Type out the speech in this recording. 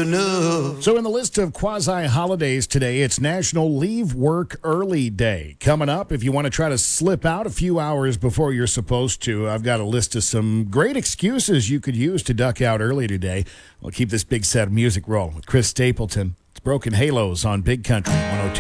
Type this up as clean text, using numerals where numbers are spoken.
enough. So in the list of quasi-holidays today, it's National Leave Work Early Day. Coming up, if you want to try to slip out a few hours before you're supposed to, I've got a list of some great excuses you could use to duck out early today. We'll keep this big set of music rolling with Chris Stapleton. It's Broken Halos on Big Country 102.